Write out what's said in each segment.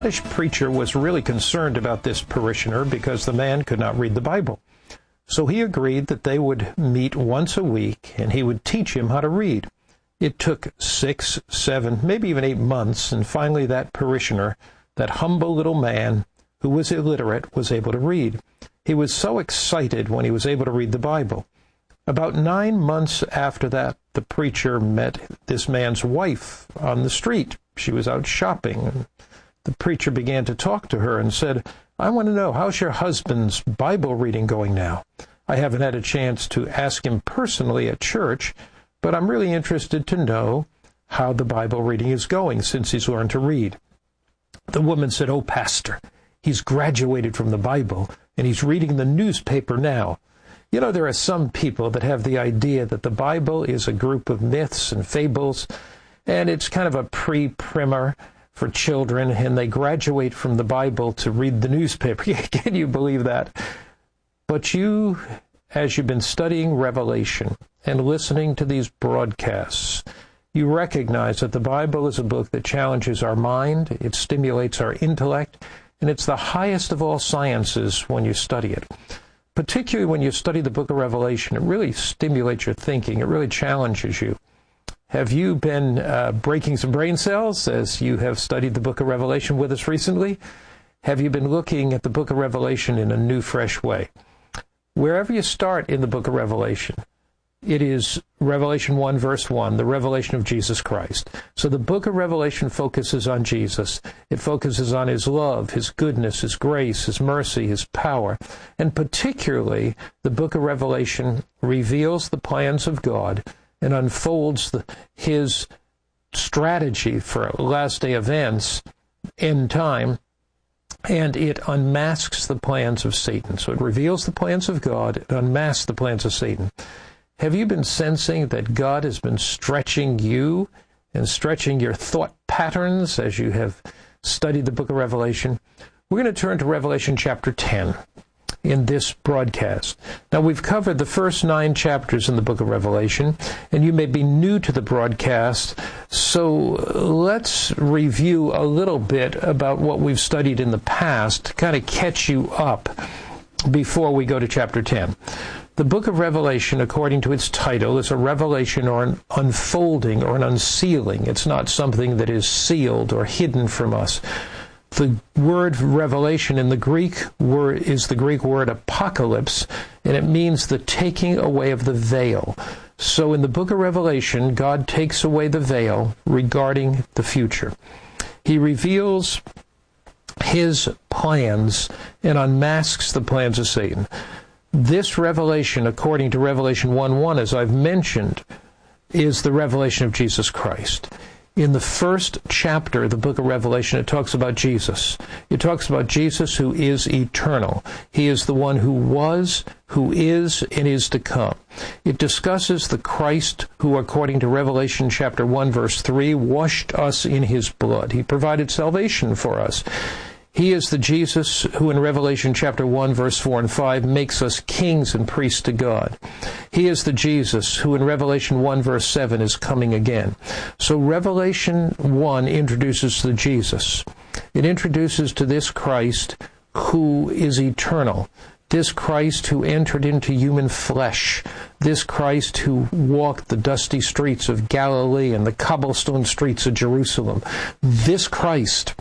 This preacher was really concerned about this parishioner because the man could not read the Bible. So he agreed that they would meet once a week and he would teach him how to read. It took 6, 7, maybe even 8 months, and finally that parishioner, that humble little man who was illiterate, was able to read. He was so excited when he was able to read the Bible. About 9 months after that, the preacher met this man's wife on the street. She was out shopping, and the preacher began to talk to her and said, "I want to know, how's your husband's Bible reading going now? I haven't had a chance to ask him personally at church, but I'm really interested to know how the Bible reading is going since he's learned to read." The woman said, "Oh, Pastor, he's graduated from the Bible, and he's reading the newspaper now." You know, there are some people that have the idea that the Bible is a group of myths and fables, and it's kind of a pre-primer for children, and they graduate from the Bible to read the newspaper. Can you believe that? But you, as you've been studying Revelation and listening to these broadcasts, you recognize that the Bible is a book that challenges our mind, it stimulates our intellect, and it's the highest of all sciences when you study it. Particularly when you study the book of Revelation, it really stimulates your thinking. It really challenges you. Have you been breaking some brain cells as you have studied the book of Revelation with us recently? Have you been looking at the book of Revelation in a new, fresh way? Wherever you start in the book of Revelation, it is Revelation 1, verse 1, the revelation of Jesus Christ. So the book of Revelation focuses on Jesus. It focuses on his love, his goodness, his grace, his mercy, his power. And particularly, the book of Revelation reveals the plans of God and unfolds his strategy for last day events, end time, and it unmasks the plans of Satan. So it reveals the plans of God, it unmasks the plans of Satan. Have you been sensing that God has been stretching you and stretching your thought patterns as you have studied the book of Revelation? We're going to turn to Revelation chapter 10 in this broadcast. Now, we've covered the first 9 chapters in the book of Revelation, and you may be new to the broadcast, so let's review a little bit about what we've studied in the past to kind of catch you up before we go to chapter 10. The book of Revelation, according to its title, is a revelation or an unfolding or an unsealing. It's not something that is sealed or hidden from us. The word revelation in the Greek word is the Greek word apocalypse, and it means the taking away of the veil. So in the book of Revelation, God takes away the veil regarding the future. He reveals his plans and unmasks the plans of Satan. This revelation, according to Revelation 1:1, as I've mentioned, is the revelation of Jesus Christ. In the first chapter of the book of Revelation, it talks about Jesus. It talks about Jesus who is eternal. He is the one who was, who is, and is to come. It discusses the Christ who, according to Revelation chapter 1, verse 3, washed us in his blood. He provided salvation for us. He is the Jesus who in Revelation chapter 1, verse 4 and 5, makes us kings and priests to God. He is the Jesus who in Revelation 1, verse 7, is coming again. So Revelation 1 introduces the Jesus. It introduces to this Christ who is eternal. This Christ who entered into human flesh. This Christ who walked the dusty streets of Galilee and the cobblestone streets of Jerusalem. This Christ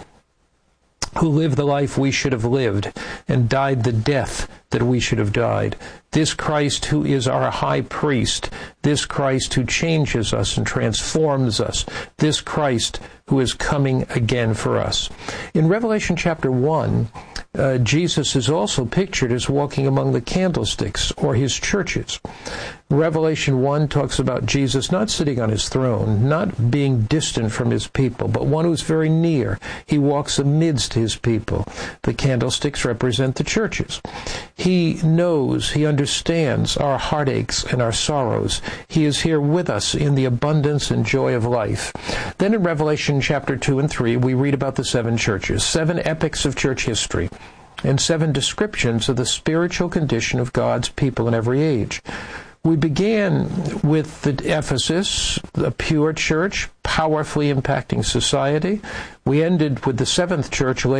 who lived the life we should have lived and died the death that we should have died. This Christ who is our high priest. This Christ who changes us and transforms us. This Christ who is coming again for us. In Revelation chapter 1, Jesus is also pictured as walking among the candlesticks, or his churches. Revelation 1 talks about Jesus not sitting on his throne, not being distant from his people, but one who's very near. He walks amidst his people. The candlesticks represent the churches. He knows, he understands our heartaches and our sorrows. He is here with us in the abundance and joy of life. Then in Revelation chapter 2 and 3, we read about the 7 churches, 7 epics of church history, and 7 descriptions of the spiritual condition of God's people in every age. We began with Ephesus, a pure church, powerfully impacting society. We ended with the seventh church,